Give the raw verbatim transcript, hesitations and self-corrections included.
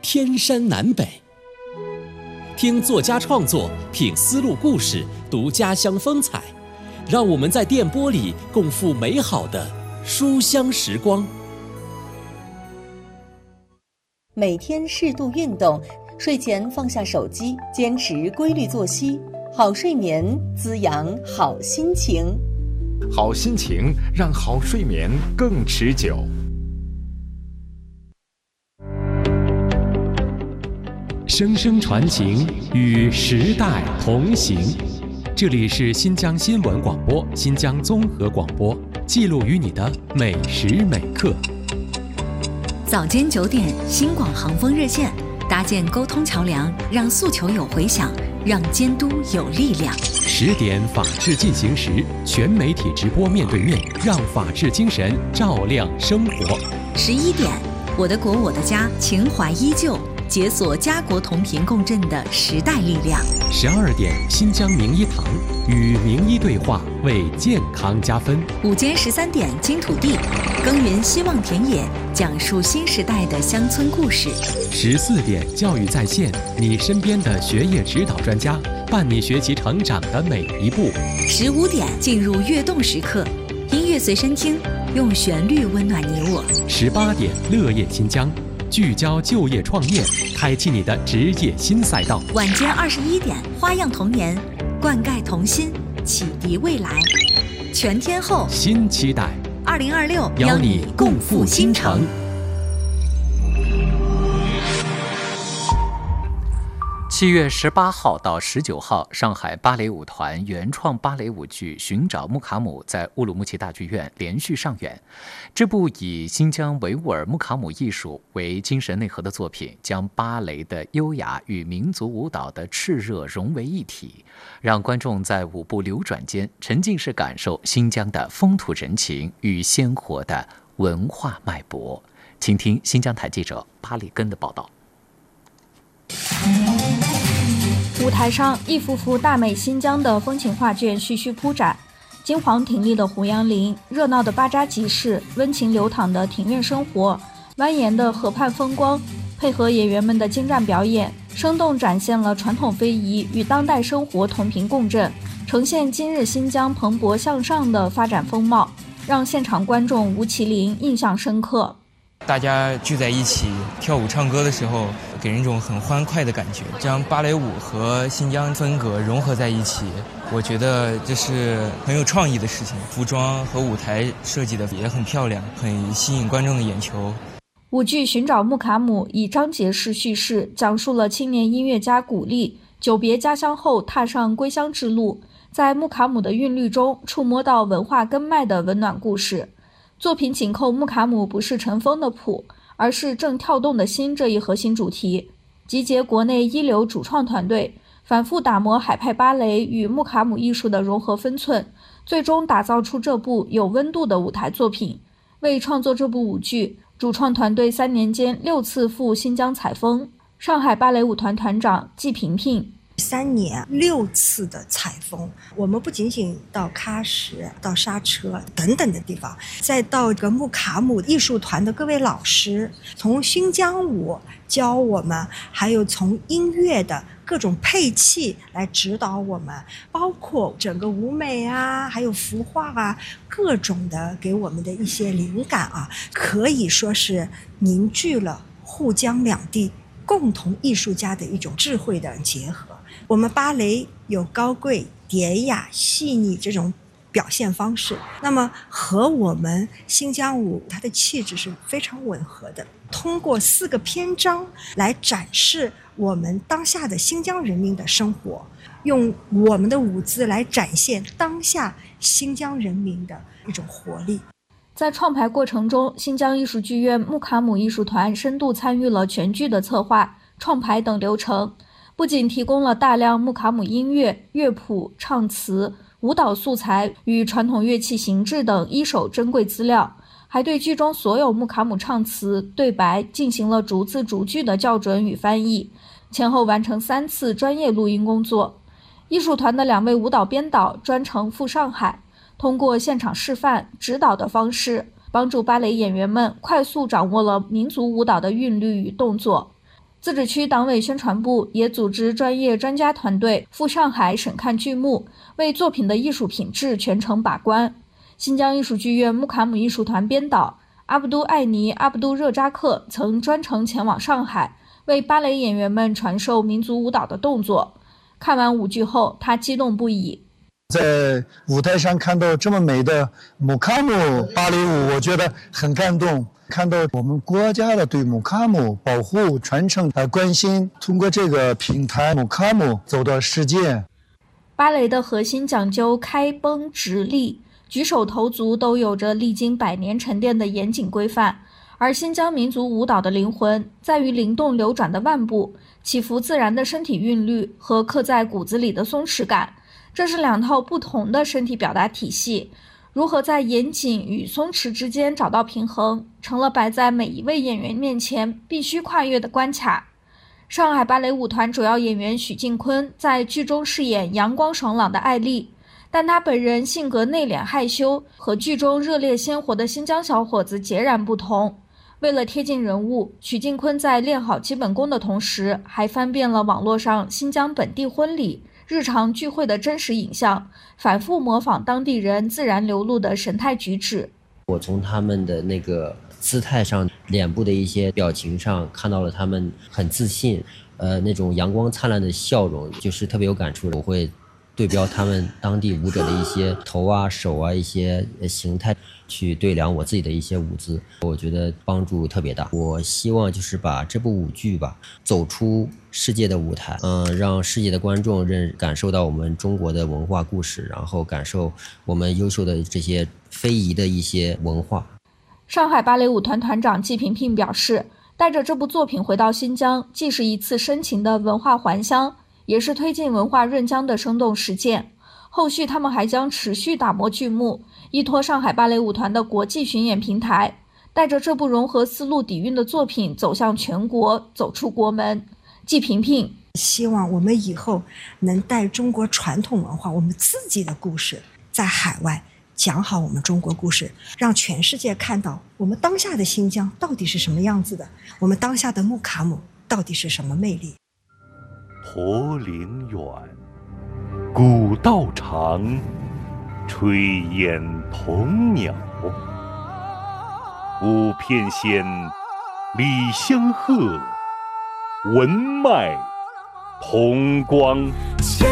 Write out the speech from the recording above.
天山南北。听作家创作，品丝路故事，读家乡风采，让我们在电波里共赴美好的书香时光。 每天适度运动，睡前放下手机，坚持规律作息，好睡眠滋养好心情。 好心情让好睡眠更持久。 声声传情，与时代同行。这里是新疆新闻广播、新疆综合广播，记录与你的每时每刻。 早间九点，新广航风热线搭建沟通桥梁，让诉求有回响，让监督有力量。 十点，法治进行时，全媒体直播面对面，让法治精神照亮生活。 十一点，我的国我的家，情怀依旧，解锁家国同频共振的时代力量。 十二点，新疆名医堂与名医对话，为健康加分。 午间十三点，金土地耕耘希望田野，讲述新时代的乡村故事。 十四点，教育在线，你身边的学业指导专家，伴你学习成长的每一步。 十五点，进入跃动时刻，音乐随身听，用旋律温暖你我。 十八点，乐业新疆，聚焦就业创业，开启你的职业新赛道。 晚间二十一点，花样童年，灌溉童心，启迪未来。全天候新期待， 二零二六邀你共赴新城。 七月十八号到十九号，上海芭蕾舞团原创芭蕾舞剧《寻找穆卡姆》在乌鲁木齐大剧院连续上演。这部以新疆维吾尔穆卡姆艺术为精神内核的作品，将芭蕾的优雅与民族舞蹈的炽热融为一体，让观众在舞步流转间沉浸式感受新疆的风土人情与鲜活的文化脉搏。请听新疆台记者巴里根的报道。 舞台上，一幅幅大美新疆的风情画卷徐徐铺展，金黄挺立的胡杨林，热闹的巴扎集市，温情流淌的庭院生活，蜿蜒的河畔风光，配合演员们的精湛表演，生动展现了传统非遗与当代生活同频共振，呈现今日新疆蓬勃向上的发展风貌，让现场观众吴麒麟印象深刻。 大家聚在一起跳舞唱歌的时候，给人一种很欢快的感觉，将芭蕾舞和新疆风格融合在一起，我觉得这是很有创意的事情。服装和舞台设计的也很漂亮，很吸引观众的眼球。 舞剧《寻找穆卡姆》以章节式叙事，讲述了青年音乐家古力久别家乡后踏上归乡之路，在穆卡姆的韵律中触摸到文化根脉的温暖故事。作品紧扣穆卡姆不是尘封的谱，而是正跳动的心这一核心主题，集结国内一流主创团队，反复打磨海派芭蕾与穆卡姆艺术的融合分寸，最终打造出这部有温度的舞台作品。为创作这部舞剧，主创团队三年间六次赴新疆采风。上海芭蕾舞团团长季萍萍， 三年六次的采风，我们不仅仅到喀什、到沙车等等的地方，再到这个穆卡姆艺术团的各位老师，从新疆舞教我们，还有从音乐的各种配器来指导我们，包括整个舞美啊，还有服化啊，各种的给我们的一些灵感啊，可以说是凝聚了沪江两地共同艺术家的一种智慧的结合。我们芭蕾有高贵、典雅、细腻这种表现方式，那么和我们新疆舞它的气质是非常吻合的。通过四个篇章来展示我们当下的新疆人民的生活，用我们的舞姿来展现当下新疆人民的一种活力。 在创排过程中，新疆艺术剧院穆卡姆艺术团深度参与了全剧的策划、创排等流程，不仅提供了大量穆卡姆音乐、乐谱、唱词、舞蹈素材与传统乐器形制等一手珍贵资料，还对剧中所有穆卡姆唱词、对白进行了逐字逐句的校准与翻译，前后完成三次专业录音工作。艺术团的两位舞蹈编导专程赴上海，通过现场示范、指导的方式，帮助芭蕾演员们快速掌握了民族舞蹈的韵律与动作。 自治区党委宣传部也组织专业专家团队赴上海审看剧目，为作品的艺术品质全程把关。新疆艺术剧院穆卡姆艺术团编导阿卜杜艾尼·阿卜杜热扎克曾专程前往上海，为芭蕾演员们传授民族舞蹈的动作。看完舞剧后，他激动不已。 在舞台上看到这么美的穆卡姆芭蕾舞，我觉得很感动。看到我们国家的对穆卡姆保护、传承和关心，通过这个平台，穆卡姆走到世界。 芭蕾的核心讲究开绷直立，举手投足都有着历经百年沉淀的严谨规范。而新疆民族舞蹈的灵魂在于灵动流转的腕部、起伏自然的身体韵律和刻在骨子里的松弛感。这是两套不同的身体表达体系，如何在严谨与松弛之间找到平衡，成了摆在每一位演员面前必须跨越的关卡。上海芭蕾舞团主要演员许晋坤在剧中饰演阳光爽朗的艾丽，但他本人性格内敛害羞，和剧中热烈鲜活的新疆小伙子截然不同。为了贴近人物，许晋坤在练好基本功的同时，还翻遍了网络上新疆本地婚礼、日常聚会的真实影像，反复模仿当地人自然流露的神态举止。 我从他们的那个姿态上、脸部的一些表情上，看到了他们很自信，呃，那种阳光灿烂的笑容，就是特别有感触。我会对标他们当地舞者的一些头啊、手啊一些形态，去对量我自己的一些舞姿，我觉得帮助特别大。我希望就是把这部舞剧吧走出世界的舞台，嗯，让世界的观众认感受到我们中国的文化故事，然后感受我们优秀的这些非遗的一些文化。 上海芭蕾舞团团长季萍萍表示，带着这部作品回到新疆，既是一次深情的文化还乡，也是推进文化润疆的生动实践。后续他们还将持续打磨剧目，依托上海芭蕾舞团的国际巡演平台，带着这部融合丝路底蕴的作品走向全国，走出国门。季萍萍希望我们以后能带中国传统文化，我们自己的故事，在海外讲好我们中国故事，让全世界看到我们当下的新疆到底是什么样子的，我们当下的穆卡姆到底是什么魅力。 驼铃远，古道长，炊烟童鸟。五片仙，李香鹤，文脉同光。